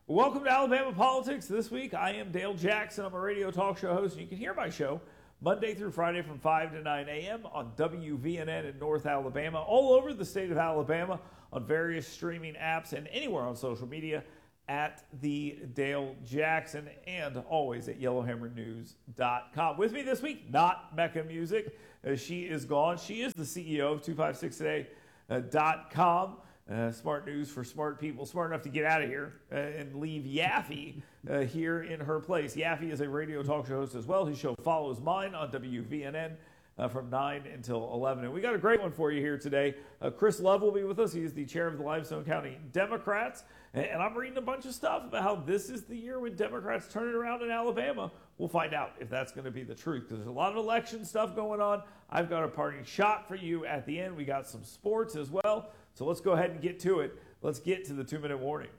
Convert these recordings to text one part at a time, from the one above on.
Welcome to Alabama Politics. This week, I am Dale Jackson. I'm a radio talk show host, and you can hear my show Monday through Friday from 5 to 9 a.m. on WVNN in North Alabama, all over the state of Alabama, on various streaming apps, and anywhere on social media at the Dale Jackson, and always at YellowhammerNews.com. With me this week, not Mecca Music. She is gone. She is the CEO of 256today.com. Smart news for smart people, smart enough to get out of here and leave Yaffe here in her place. Yaffe is a radio talk show host as well. His show follows mine on WVNN from 9 until 11. And we got a great one for you here today. Chris Love will be with us. He is the chair of the Limestone County Democrats. And I'm reading a bunch of stuff about how this is the year when Democrats turn it around in Alabama. We'll find out if that's going to be the truth, because there's a lot of election stuff going on. I've got a parting shot for you at the end. We got some sports as well. So let's go ahead and get to it. Let's get to the 2-minute warning.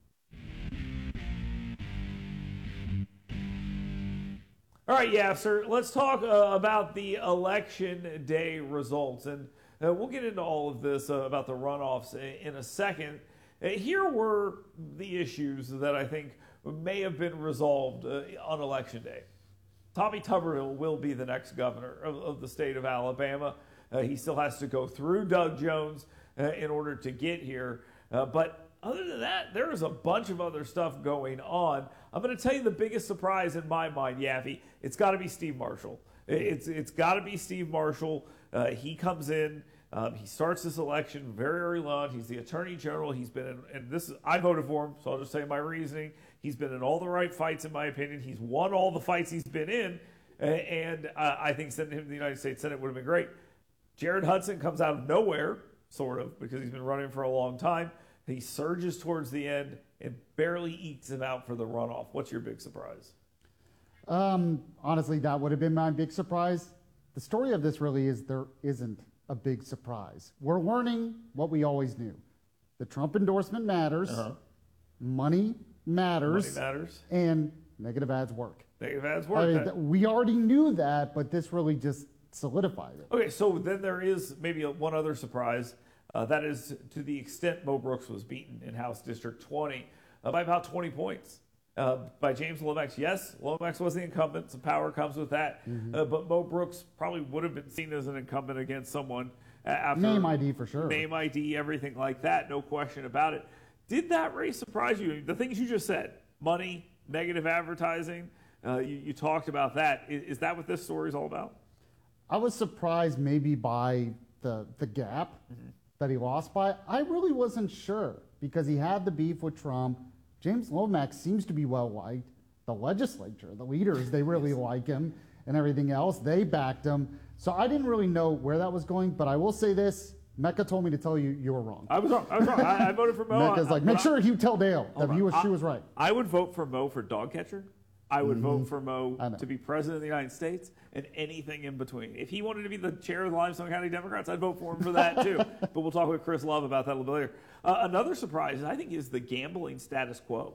All right, yeah, sir. Let's talk about the election day results. And we'll get into all of this about the runoffs in a second. Here were the issues that I think may have been resolved on Election Day. Tommy Tuberville will be the next governor of the state of Alabama. He still has to go through Doug Jones in order to get here. But other than that, there is a bunch of other stuff going on. I'm going to tell you the biggest surprise in my mind, Yaffe. It's got to be Steve Marshall. It's got to be Steve Marshall. He comes in. He starts this election very early on. He's the attorney general. He's been in, and this is, I voted for him, so I'll just say my reasoning. He's been in all the right fights, in my opinion. He's won all the fights he's been in, and I think sending him to the United States Senate would have been great. Jared Hudson comes out of nowhere, sort of, because he's been running for a long time. He surges towards the end and barely ekes him out for the runoff. What's your big surprise? Honestly, that would have been my big surprise. The story of this really is there isn't a big surprise. We're learning what we always knew. The Trump endorsement matters. Money matters. Money matters. And negative ads work. Negative ads work. We already knew that, but this really just solidified it. Okay, so then there is maybe one other surprise. That is to the extent Mo Brooks was beaten in House District 20 by about 20 points by James Lomax. Yes, Lomax was the incumbent. Some power comes with that. But Mo Brooks probably would have been seen as an incumbent against someone after name ID for sure. Name ID, everything like that. No question about it. Did that race surprise you? The things you just said, money, negative advertising, you talked about that. Is that what this story is all about? I was surprised maybe by the gap that he lost by. I really wasn't sure because he had the beef with Trump. James Lomax seems to be well liked. The legislature, the leaders, they really like him and everything else. They backed him. So I didn't really know where that was going, but I will say this. Mecca told me to tell you you were wrong. I was wrong. I voted for Mo. Mecca's like, make sure you tell Dale that she was right. I would vote for Mo for dog catcher. I would vote for Mo to be president of the United States and anything in between. If he wanted to be the chair of the Limestone County Democrats, I'd vote for him for that too. But we'll talk with Chris Love about that a little bit later. Another surprise, I think, is the gambling status quo.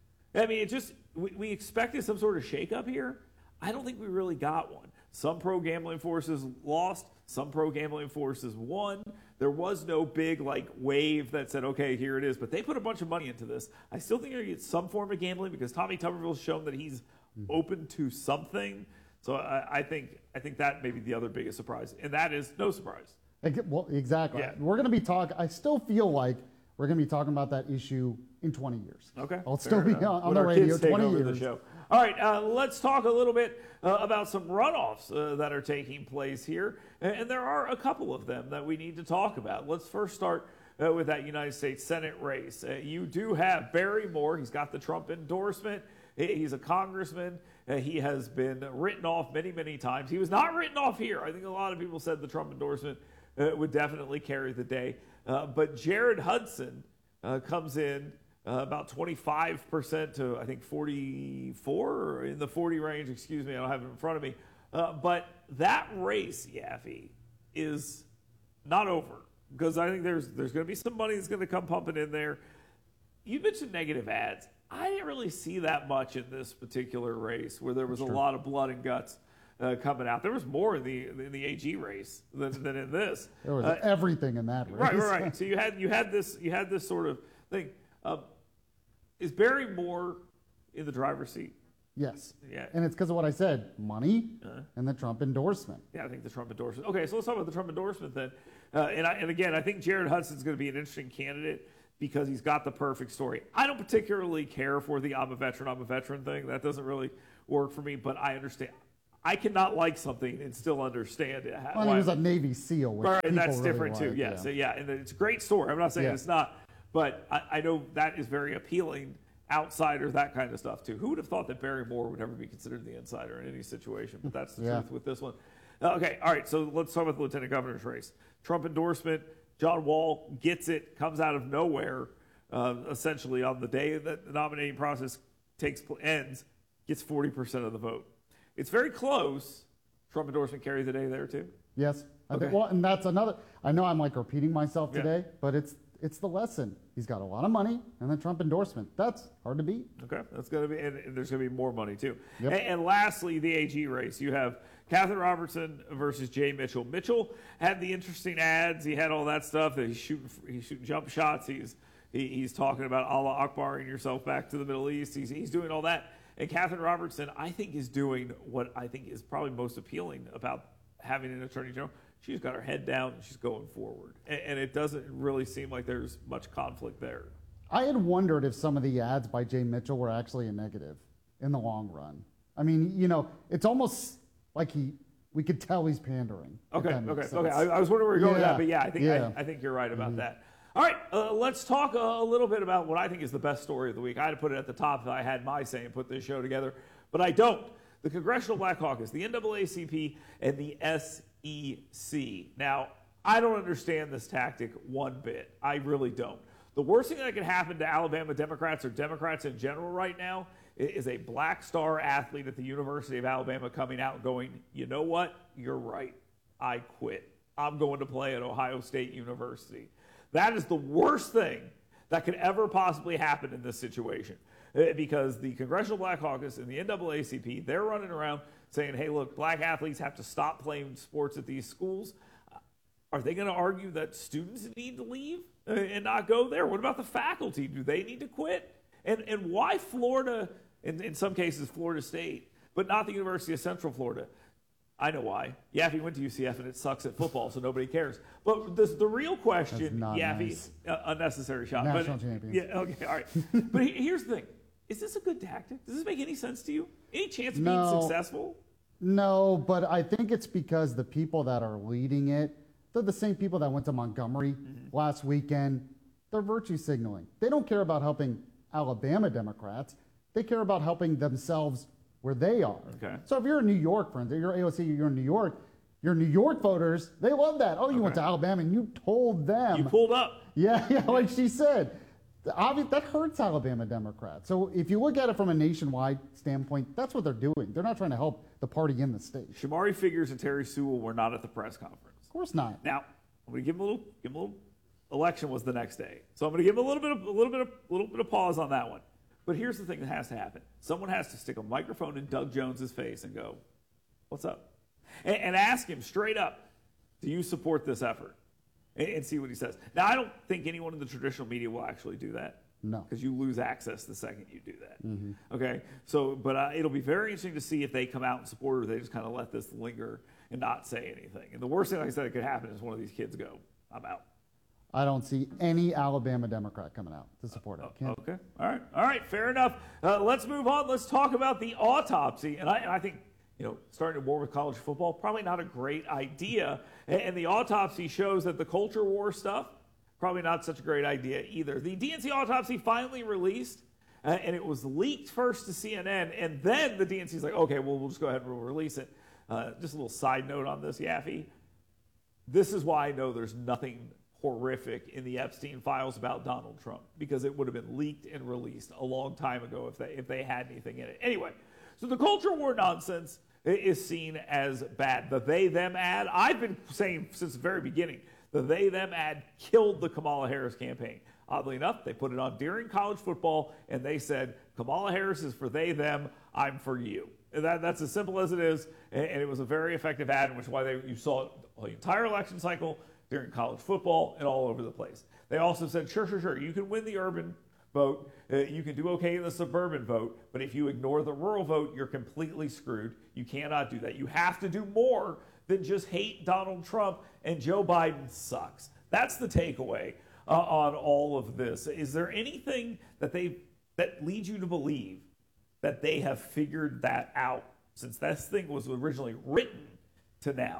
I mean, we expected some sort of shakeup here. I don't think we really got one. Some pro-gambling forces lost. Some pro-gambling forces won. There was no big wave that said, okay, here it is. But they put a bunch of money into this. I still think they're going to get some form of gambling because Tommy Tuberville's shown that he's open to something. So I think that may be the other biggest surprise. And that is no surprise. Well, exactly. Yeah. We're going to be talking. I still feel like we're going to be talking about that issue in 20 years. Okay. I'll still be on the radio 20 years. The show. All right, let's talk a little bit about some runoffs that are taking place here. And there are a couple of them that we need to talk about. Let's first start with that United States Senate race. You do have Barry Moore. He's got the Trump endorsement. He's a congressman. He has been written off many, many times. He was not written off here. I think a lot of people said the Trump endorsement would definitely carry the day. But Jared Hudson comes in about 25% to, I think, 44, or in the 40 range, excuse me, I don't have it in front of me. But that race, Yaffe, is not over because I think there's going to be some money that's going to come pumping in there. You mentioned negative ads. I didn't really see that much in this particular race where there was a lot of blood and guts coming out. There was more in the AG race than in this. There was everything in that race. Right. So you had this sort of thing. Is Barry Moore in the driver's seat? Yes. Yeah. And it's because of what I said, money and the Trump endorsement. Yeah, I think the Trump endorsement. Okay, so let's talk about the Trump endorsement then. And again, I think Jared Hudson's going to be an interesting candidate because he's got the perfect story. I don't particularly care for the I'm a veteran thing. That doesn't really work for me, but I understand. I cannot like something and still understand it. Well, he was a Navy SEAL, which right, and that's really different too. like, Yeah, so and it's a great story. I'm not saying it's not, but I know that is very appealing. Outsider, that kind of stuff too. Who would have thought that Barry Moore would ever be considered the insider in any situation? But that's the truth with this one. Okay, all right. So let's talk about the lieutenant governor's race. Trump endorsement. John Wall gets it. Comes out of nowhere. Essentially on the day that the nominating process ends, gets 40% of the vote. It's very close. Trump endorsement carries the day there too. Yes. I think, well, and that's another. I know I'm like repeating myself today, but it's the lesson. He's got a lot of money and the Trump endorsement. That's hard to beat. Okay, that's going to be, and there's going to be more money too. Yep. And lastly, the AG race. You have Catherine Robertson versus Jay Mitchell. Mitchell had the interesting ads. He had all that stuff. That he's shooting jump shots. He's talking about Allah Akbaring yourself back to the Middle East. He's doing all that. And Catherine Robertson, I think, is doing what I think is probably most appealing about having an attorney general. She's got her head down and she's going forward. And it doesn't really seem like there's much conflict there. I had wondered if some of the ads by Jay Mitchell were actually a negative in the long run. I mean, you know, it's almost like we could tell he's pandering. Okay. I was wondering where you're going with that, but I think you're right about that. All right, let's talk a little bit about what I think is the best story of the week. I had to put it at the top if I had my say and put this show together, but I don't. The Congressional Black Caucus, the NAACP, and the SEC. Now, I don't understand this tactic one bit. I really don't. The worst thing that can happen to Alabama Democrats or Democrats in general right now is a black star athlete at the University of Alabama coming out and going, you know what? You're right. I quit. I'm going to play at Ohio State University. That is the worst thing that could ever possibly happen in this situation. Because the Congressional Black Caucus and the NAACP, they're running around saying, hey, look, black athletes have to stop playing sports at these schools. Are they going to argue that students need to leave and not go there? What about the faculty? Do they need to quit? And why Florida, in some cases Florida State, but not the University of Central Florida? I know why. Yaffe went to UCF and it sucks at football, so nobody cares. But the real question, Yaffe, nice. Unnecessary shot. National champion. Yeah, okay, all right. But here's the thing. Is this a good tactic? Does this make any sense to you? Any chance of being successful? No, but I think it's because the people that are leading it, they're the same people that went to Montgomery last weekend. They're virtue signaling. They don't care about helping Alabama Democrats. They care about helping themselves where they are. Okay. So if you're in New York, for instance, you're AOC, you're in New York, your New York voters, they love that. Oh, you went to Alabama and you told them. You pulled up. Yeah, like she said. That hurts Alabama Democrats. So if you look at it from a nationwide standpoint, that's what they're doing. They're not trying to help the party in the state. Shamari Figures and Terry Sewell were not at the press conference. Of course not. Now, I'm going to give them a little. Election was the next day, so I'm going to give them a little bit of pause on that one. But here's the thing that has to happen: someone has to stick a microphone in Doug Jones's face and go, "What's up?" and ask him straight up, "Do you support this effort?" And see what he says. Now, I don't think anyone in the traditional media will actually do that. No. Because you lose access the second you do that. Okay? So, but it'll be very interesting to see if they come out and support it or they just kind of let this linger and not say anything. And the worst thing, like I said, that could happen is one of these kids go, I'm out. I don't see any Alabama Democrat coming out to support it. Okay. All right. Fair enough. Let's move on. Let's talk about the autopsy. And I think, starting a war with college football, probably not a great idea. And the autopsy shows that the culture war stuff, probably not such a great idea either. The DNC autopsy finally released, and it was leaked first to CNN, and then the DNC's like, okay, well, we'll just go ahead and we'll release it. Just a little side note on this, Yaffe. This is why I know there's nothing horrific in the Epstein files about Donald Trump, because it would have been leaked and released a long time ago if they had anything in it. Anyway, so the culture war nonsense is seen as bad. The they-them ad, I've been saying since the very beginning, the they-them ad killed the Kamala Harris campaign. Oddly enough, they put it on during college football, and they said, Kamala Harris is for they-them, I'm for you. And that's as simple as it is, and it was a very effective ad, in which you saw it the entire election cycle during college football and all over the place. They also said, sure, you can win the urban vote. You can do okay in the suburban vote, but if you ignore the rural vote, you're completely screwed. You cannot do that. You have to do more than just hate Donald Trump, and Joe Biden sucks. That's the takeaway on all of this. Is there anything that leads you to believe that they have figured that out since this thing was originally written to now?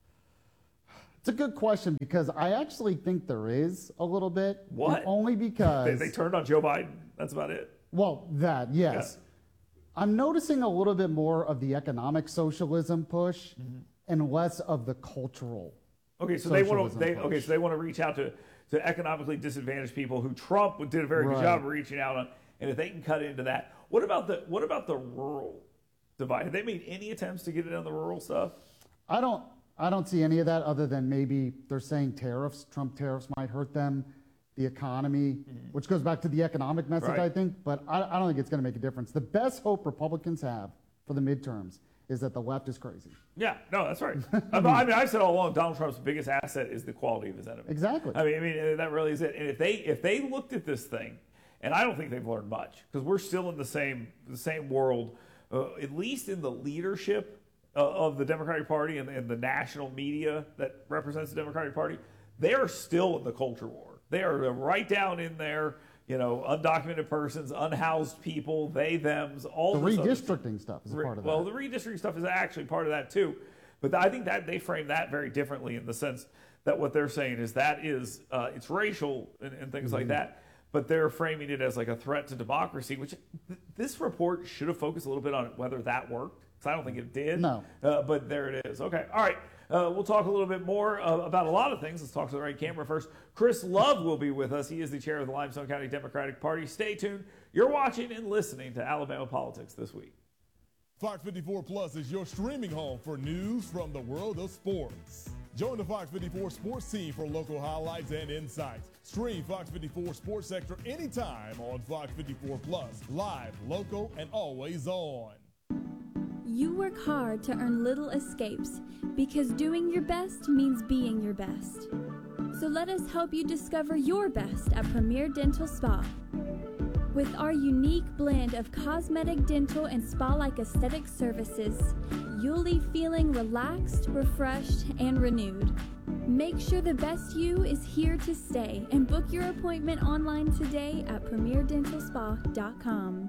It's a good question because I actually think there is a little bit. What? And only because they turned on Joe Biden. That's about it. Well, that, yes. Yeah. I'm noticing a little bit more of the economic socialism push and less of the cultural. Okay, so they want to reach out to economically disadvantaged people who Trump did a very good job of reaching out on, and if they can cut into that. What about the rural divide? Have they made any attempts to get it on the rural stuff? I don't see any of that other than maybe they're saying tariffs, Trump tariffs might hurt them, the economy, which goes back to the economic message, I think. But I don't think it's going to make a difference. The best hope Republicans have for the midterms is that the left is crazy. Yeah, no, that's right. I mean, I've said all along, Donald Trump's biggest asset is the quality of his enemy. Exactly. I mean, that really is it. And if they looked at this thing, and I don't think they've learned much because we're still in the same world, at least in the leadership of the Democratic Party and the national media that represents the Democratic Party, they are still in the culture war. They are right down in there, undocumented persons, unhoused people, they, thems, all the redistricting stuff is a part of that. Well, the redistricting stuff is actually part of that too. But I think that they frame that very differently in the sense that what they're saying is that is it's racial and things like that. But they're framing it as like a threat to democracy, which this report should have focused a little bit on whether that worked. I don't think it did. No. But there it is. Okay. All right. We'll talk a little bit more about a lot of things. Let's talk to the right camera first. Chris Love will be with us. He is the chair of the Limestone County Democratic Party. Stay tuned. You're watching and listening to Alabama Politics This Week. Fox 54 Plus is your streaming home for news from the world of sports. Join the Fox 54 sports team for local highlights and insights. Stream Fox 54 Sports Sector anytime on Fox 54 Plus. Live, local, and always on. You work hard to earn little escapes because doing your best means being your best. So let us help you discover your best at Premier Dental Spa. With our unique blend of cosmetic, dental, and spa-like aesthetic services, you'll leave feeling relaxed, refreshed, and renewed. Make sure the best you is here to stay and book your appointment online today at premierdentalspa.com.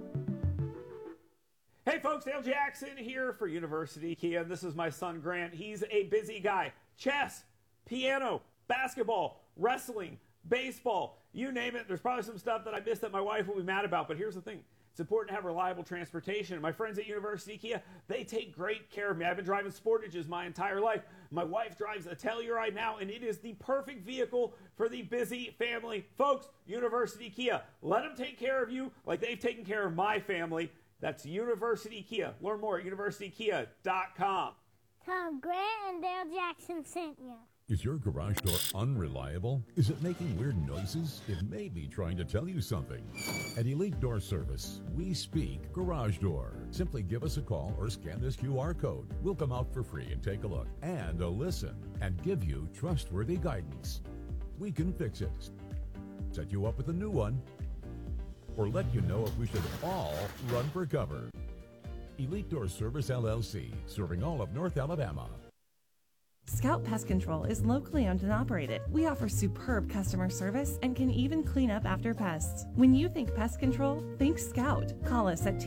Hey folks, Dale Jackson here for University Kia. This is my son Grant. He's a busy guy. Chess, piano, basketball, wrestling, baseball, you name it. There's probably some stuff that I missed that my wife will be mad about, but here's the thing. It's important to have reliable transportation. My friends at University Kia, they take great care of me. I've been driving Sportages my entire life. My wife drives a Telluride now, and it is the perfect vehicle for the busy family. Folks, University Kia, let them take care of you like they've taken care of my family. That's University Kia. Learn more at universitykia.com. Tom Grant and Dale Jackson sent you. Is your garage door unreliable? Is it making weird noises? It may be trying to tell you something. At Elite Door Service, we speak garage door. Simply give us a call or scan this QR code. We'll come out for free and take a look and a listen and give you trustworthy guidance. We can fix it, set you up with a new one, or let you know if we should all run for cover. Elite Door Service LLC, serving all of North Alabama. Scout Pest Control is locally owned and operated. We offer superb customer service and can even clean up after pests. When you think pest control, think Scout. Call us at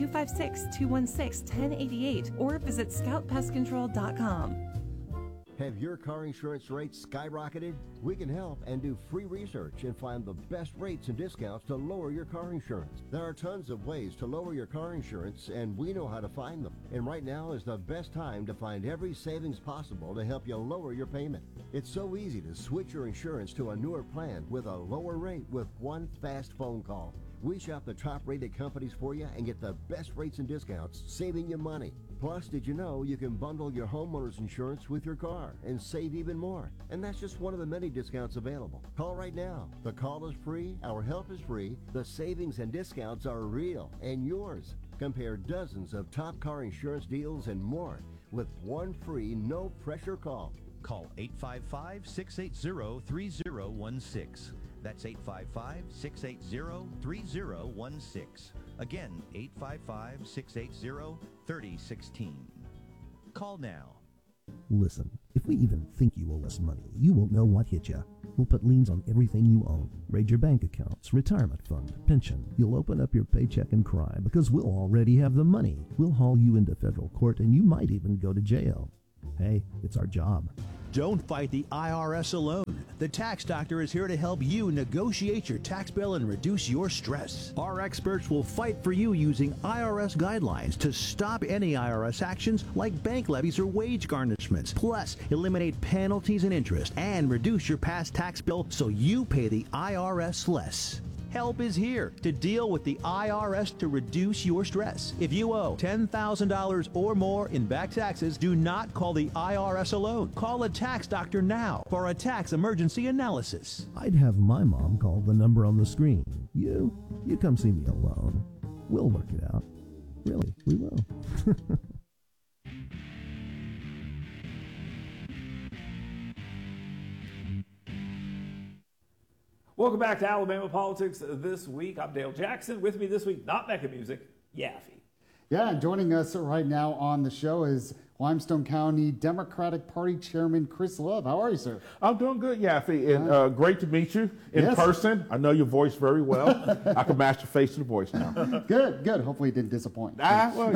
256-216-1088 or visit scoutpestcontrol.com. Have your car insurance rates skyrocketed? We can help and do free research and find the best rates and discounts to lower your car insurance. There are tons of ways to lower your car insurance, and we know how to find them. And right now is the best time to find every savings possible to help you lower your payment. It's so easy to switch your insurance to a newer plan with a lower rate with one fast phone call. We shop the top-rated companies for you and get the best rates and discounts, saving you money. Plus, did you know you can bundle your homeowner's insurance with your car and save even more? And that's just one of the many discounts available. Call right now. The call is free, our help is free, the savings and discounts are real and yours. Compare dozens of top car insurance deals and more with one free, no-pressure call. Call 855-680-3016. That's 855-680-3016. Again, 855-680-3016. Call now. Listen, if we even think you owe us money, you won't know what hit you. We'll put liens on everything you own. Raid your bank accounts, retirement fund, pension. You'll open up your paycheck and cry because we'll already have the money. We'll haul you into federal court and you might even go to jail. Hey, it's our job. Don't fight the IRS alone. The Tax Doctor is here to help you negotiate your tax bill and reduce your stress. Our experts will fight for you using IRS guidelines to stop any IRS actions like bank levies or wage garnishments. Plus, eliminate penalties and interest and reduce your past tax bill so you pay the IRS less. Help is here to deal with the IRS to reduce your stress. If you owe $10,000 or more in back taxes, do not call the IRS alone. Call a tax doctor now for a tax emergency analysis. I'd have my mom call the number on the screen. You come see me alone. We'll work it out. Really, we will. Welcome back to Alabama Politics This Week. I'm Dale Jackson. With me this week, not Mecca Music, Yaffe. Yeah, and joining us right now on the show is Limestone County Democratic Party Chairman Chris Love. How are you, sir? I'm doing good, Yaffe, and great to meet you in person. I know your voice very well. I can match your face to the voice now. Good. Hopefully it didn't disappoint. Well,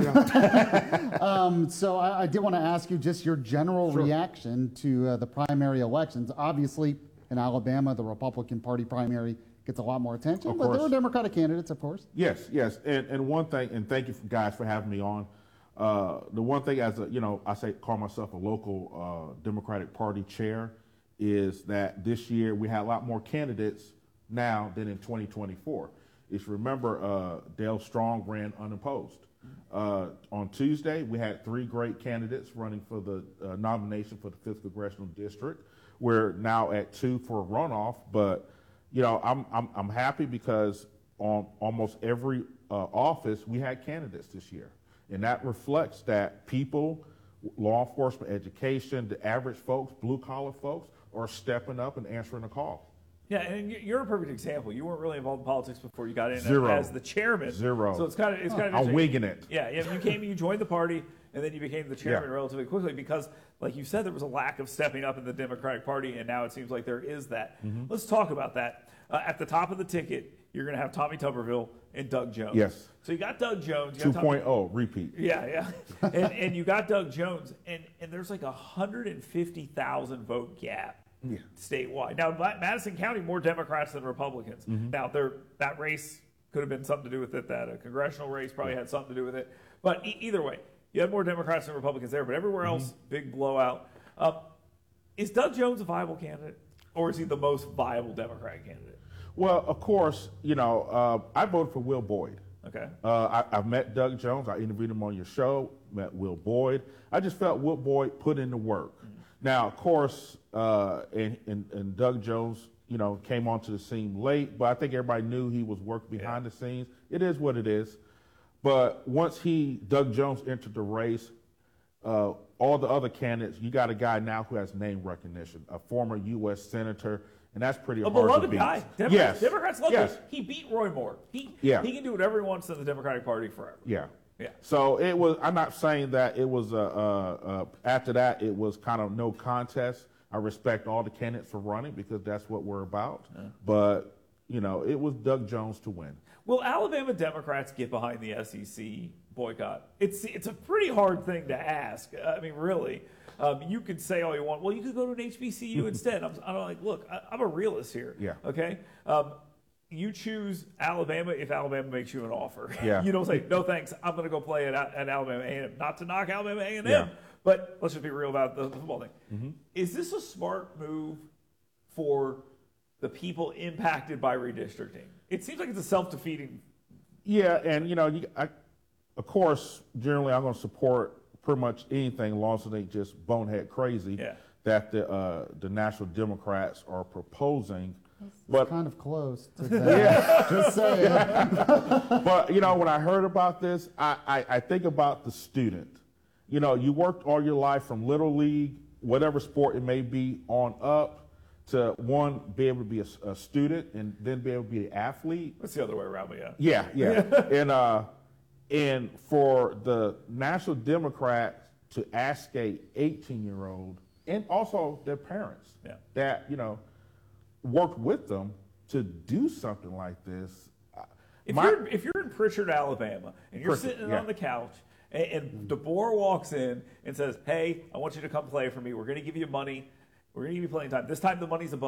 yeah. So I did want to ask you just your general reaction to the primary elections. Obviously, in Alabama, the Republican Party primary gets a lot more attention, but there are Democratic candidates, of course. Yes. And one thing, and thank you guys for having me on. The one thing, as a, call myself a local Democratic Party chair, is that this year we had a lot more candidates now than in 2024. If you remember, Dale Strong ran unopposed. On Tuesday, we had 3 great candidates running for the nomination for the 5th Congressional District. We're now at 2 for a runoff, but I'm happy because on almost every office we had candidates this year, and that reflects that people, law enforcement, education, the average folks, blue collar folks, are stepping up and answering the call. Yeah, and you're a perfect example. You weren't really involved in politics before you got in as the chairman. Zero. So it's kind of I'm wigging it. Yeah, you joined the party, and then you became the chairman relatively quickly because, like you said, there was a lack of stepping up in the Democratic Party, and now it seems like there is that. Mm-hmm. Let's talk about that. At the top of the ticket, you're going to have Tommy Tuberville and Doug Jones. Yes. So you got Doug Jones. 2.0, repeat. Yeah. and you got Doug Jones, and there's like 150,000 vote gap. Yeah. Statewide. Now, Madison County, more Democrats than Republicans. Mm-hmm. Now, that race could have been something to do with it. That a congressional race probably had something to do with it. But either way, you had more Democrats than Republicans there. But everywhere else, big blowout. Is Doug Jones a viable candidate, or is he the most viable Democratic candidate? Well, of course, I voted for Will Boyd. Okay. I've met Doug Jones. I interviewed him on your show. Met Will Boyd. I just felt Will Boyd put in the work. Mm-hmm. Now, of course, and Doug Jones, came onto the scene late, but I think everybody knew he was working behind the scenes. It is what it is. But once Doug Jones entered the race, all the other candidates, you got a guy now who has name recognition, a former U.S. senator, and that's pretty hard to beat. A beloved guy. Democrats love him. He beat Roy Moore. He can do whatever he wants in the Democratic Party forever. Yeah. So it was. I'm not saying that it was. After that, it was kind of no contest. I respect all the candidates for running because that's what we're about. Yeah. But it was Doug Jones to win. Will Alabama Democrats get behind the SEC boycott? It's a pretty hard thing to ask. I mean, really. You could say all you want. Well, you could go to an HBCU instead. I'm like, look, I'm a realist here. Yeah. Okay. You choose Alabama if Alabama makes you an offer. Yeah. You don't say, no thanks, I'm going to go play at Alabama A&M. Not to knock Alabama A&M, but let's just be real about the football thing. Mm-hmm. Is this a smart move for the people impacted by redistricting? It seems like it's a self-defeating. Yeah, and of course, generally I'm going to support pretty much anything, as long as it ain't just bonehead crazy, that the National Democrats are proposing. It's kind of close to that. Just saying. But, when I heard about this, I think about the student. You worked all your life from Little League, whatever sport it may be, on up. to one, be able to be a student and then be able to be an athlete. That's the other way around, but yeah. Yeah. And for the National Democrats to ask a 18-year-old and also their parents that, worked with them to do something like this. If you're in Pritchard, Alabama, and you're sitting on the couch, and DeBoer walks in and says, "Hey, I want you to come play for me. We're going to give you money. We're going to give you playing time. This time the money's above